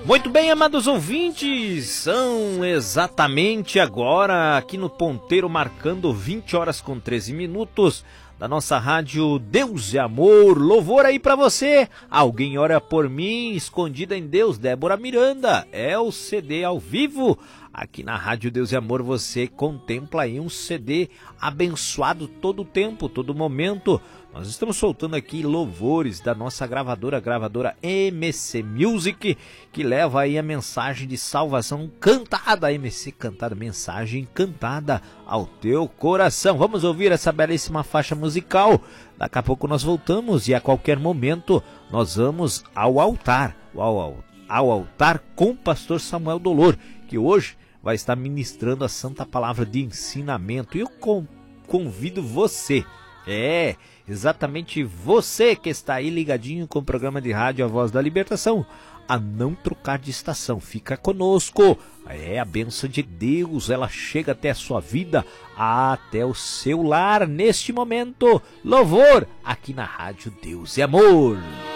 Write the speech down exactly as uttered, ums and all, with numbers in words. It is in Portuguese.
Muito bem, amados ouvintes, são exatamente agora aqui no ponteiro marcando vinte horas com treze minutos da nossa rádio Deus é Amor. Louvor aí pra você, Alguém Ora Por Mim, Escondida em Deus, Débora Miranda, é o C D ao vivo. Aqui na rádio Deus é Amor você contempla aí um C D abençoado todo o tempo, todo momento. Nós estamos soltando aqui louvores da nossa gravadora, gravadora M C Music, que leva aí a mensagem de salvação cantada, M C cantada, mensagem cantada ao teu coração. Vamos ouvir essa belíssima faixa musical. Daqui a pouco nós voltamos e a qualquer momento nós vamos ao altar, ao, ao altar com o pastor Samuel Dolor, que hoje vai estar ministrando a santa palavra de ensinamento. E eu convido você, é, exatamente você que está aí ligadinho com o programa de rádio A Voz da Libertação, a não trocar de estação. Fica conosco, é a bênção de Deus, ela chega até a sua vida, até o seu lar neste momento. Louvor aqui na rádio Deus é Amor.